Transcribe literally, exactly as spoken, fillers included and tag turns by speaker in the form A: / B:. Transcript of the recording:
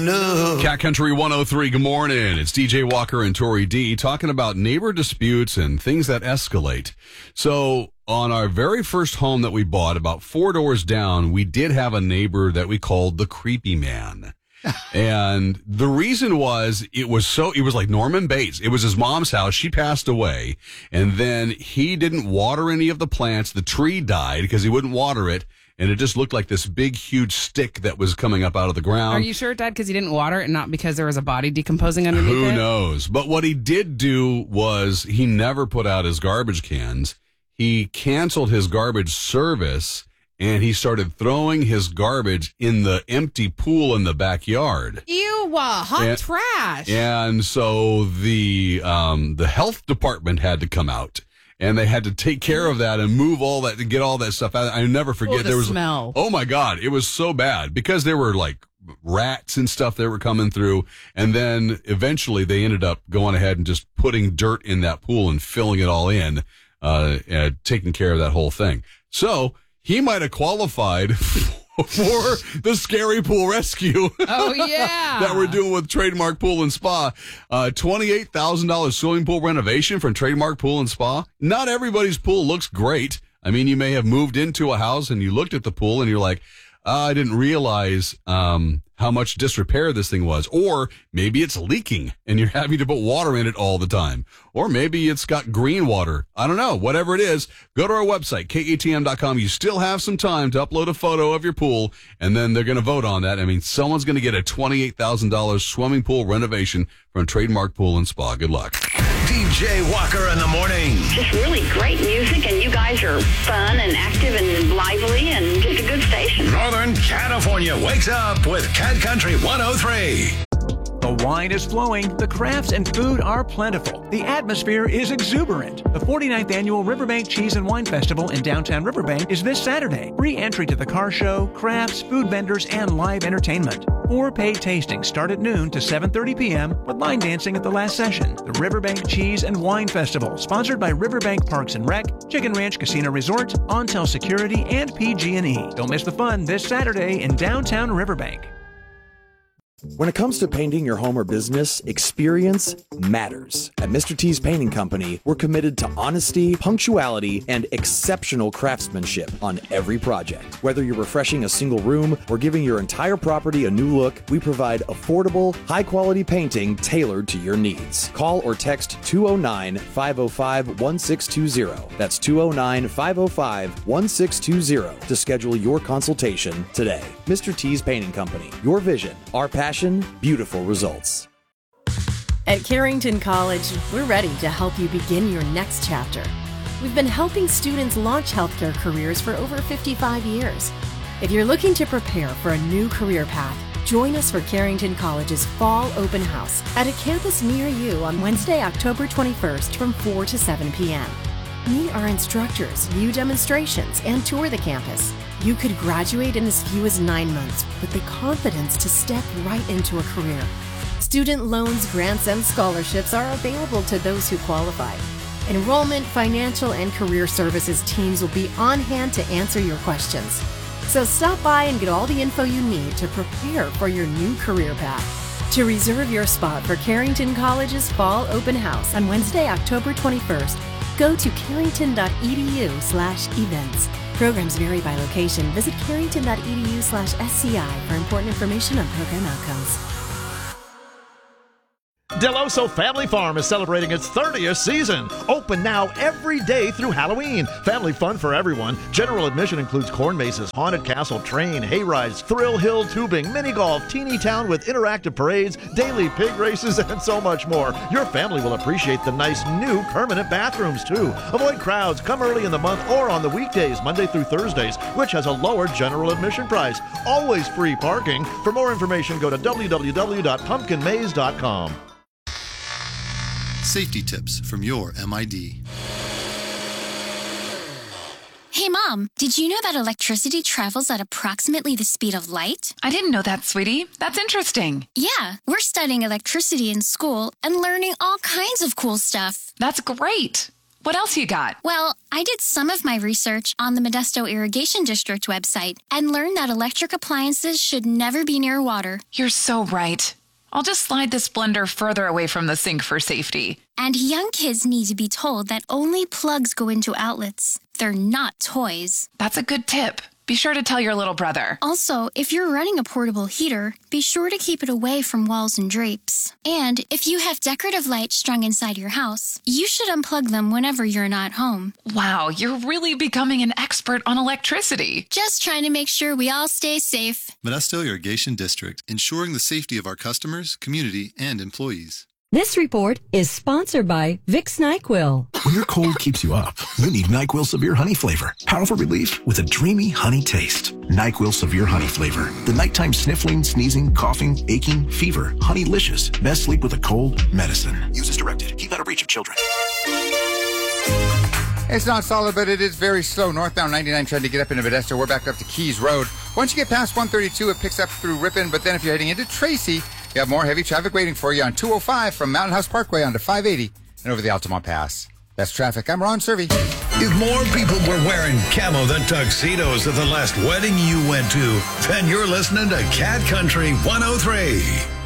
A: No. Cat Country one oh three, good morning. It's D J Walker and Tori D talking about neighbor disputes and things that escalate. So on our very first home that we bought, about four doors down, we did have a neighbor that we called the creepy man. And the reason was it was so, it was like Norman Bates. It was his mom's house. She passed away. And then he didn't water any of the plants. The tree died because he wouldn't water it. And it just looked like this big, huge stick that was coming up out of the ground.
B: Are you sure it died because he didn't water it and not because there was a body decomposing underneath
A: Who
B: it?
A: Who knows? But what he did do was he never put out his garbage cans. He canceled his garbage service, and he started throwing his garbage in the empty pool in the backyard.
B: Ew, uh, hot
A: and,
B: trash.
A: And so the um, the health department had to come out. And they had to take care of that and move all that to get all that stuff out. I never forget.
B: Oh, the
A: there was
B: smell.
A: Oh my God, it was so bad because there were like rats and stuff that were coming through. And then eventually they ended up going ahead and just putting dirt in that pool and filling it all in, uh, and taking care of that whole thing. So he might have qualified for the Scary Pool Rescue.
B: Oh, yeah.
A: that we're doing with Trademark Pool and Spa. Uh, twenty-eight thousand dollars swimming pool renovation from Trademark Pool and Spa. Not everybody's pool looks great. I mean, you may have moved into a house and you looked at the pool and you're like, uh, I didn't realize um, how much disrepair this thing was. Or maybe it's leaking and you're having to put water in it all the time. Or maybe it's got green water. I don't know. Whatever it is, go to our website, K A T M dot com. You still have some time to upload a photo of your pool, and then they're going to vote on that. I mean, someone's going to get a twenty-eight thousand dollars swimming pool renovation from Trademark Pool and Spa. Good luck.
C: D J Walker in the morning.
D: Just really great music, and you guys are fun and active and lively and just a good station.
C: Northern California wakes up with Cat Country one oh three.
E: The wine is flowing, the crafts and food are plentiful, the atmosphere is exuberant. The forty-ninth Annual Riverbank Cheese and Wine Festival in downtown Riverbank is this Saturday. Free entry to the car show, crafts, food vendors, and live entertainment. Four paid tastings start at noon to seven thirty p.m. with line dancing at the last session. The Riverbank Cheese and Wine Festival, sponsored by Riverbank Parks and Rec, Chicken Ranch Casino Resort, Ontel Security, and P G and E. Don't miss the fun this Saturday in downtown Riverbank.
F: When it comes to painting your home or business, experience matters. At Mister T's Painting Company, we're committed to honesty, punctuality, and exceptional craftsmanship on every project. Whether you're refreshing a single room or giving your entire property a new look, we provide affordable, high-quality painting tailored to your needs. Call or text two oh nine, five oh five, one six two oh. That's two oh nine, five oh five, one six two oh to schedule your consultation today. Mister T's Painting Company. Your vision, our passion. Beautiful results.
G: At Carrington College, we're ready to help you begin your next chapter. We've been helping students launch healthcare careers for over fifty-five years. If you're looking to prepare for a new career path, join us for Carrington College's Fall Open House at a campus near you on Wednesday, October twenty-first from four to seven p.m. Meet our instructors, view demonstrations, and tour the campus. You could graduate in as few as nine months with the confidence to step right into a career. Student loans, grants, and scholarships are available to those who qualify. Enrollment, financial, and career services teams will be on hand to answer your questions. So stop by and get all the info you need to prepare for your new career path. To reserve your spot for Carrington College's Fall Open House on Wednesday, October twenty-first, go to carrington.edu slash events. Programs vary by location. Visit carrington.edu slash SCI for important information on program outcomes.
H: Deloso Family Farm is celebrating its thirtieth season. Open now every day through Halloween. Family fun for everyone. General admission includes corn mazes, haunted castle, train, hay rides, thrill hill tubing, mini golf, teeny town with interactive parades, daily pig races, and so much more. Your family will appreciate the nice new permanent bathrooms too. Avoid crowds. Come early in the month or on the weekdays, Monday through Thursdays, which has a lower general admission price. Always free parking. For more information, go to w w w dot pumpkin maze dot com.
I: Safety tips from your M I D.
J: Hey, Mom, did you know that electricity travels at approximately the speed of light?
K: I didn't know that, sweetie. That's interesting.
J: Yeah, we're studying electricity in school and learning all kinds of cool stuff.
K: That's great. What else you got?
J: Well, I did some of my research on the Modesto Irrigation District website and learned that electric appliances should never be near water.
K: You're so right. I'll just slide this blender further away from the sink for safety.
J: And young kids need to be told that only plugs go into outlets. They're not toys.
K: That's a good tip. Be sure to tell your little brother.
J: Also, if you're running a portable heater, be sure to keep it away from walls and drapes. And if you have decorative lights strung inside your house, you should unplug them whenever you're not home.
K: Wow, you're really becoming an expert on electricity.
J: Just trying to make sure we all stay safe.
I: Modesto Irrigation District, ensuring the safety of our customers, community, and employees.
L: This report is sponsored by Vicks NyQuil.
M: When your cold keeps you up, you need NyQuil Severe Honey Flavor. Powerful relief with a dreamy honey taste. NyQuil Severe Honey Flavor. The nighttime sniffling, sneezing, coughing, aching, fever. Honeylicious. Best sleep with a cold medicine. Use as directed. Keep out of reach of children.
N: It's not solid, but it is very slow. Northbound ninety-nine trying to get up into Modesto. We're back up to Keys Road. Once you get past one thirty-two, it picks up through Ripon. But then if you're heading into Tracy, you have more heavy traffic waiting for you on two oh five from Mountain House Parkway onto five eighty and over the Altamont Pass. That's traffic. I'm Ron Servey.
C: If more people were wearing camo than tuxedos at the last wedding you went to, then you're listening to Cat Country one oh three.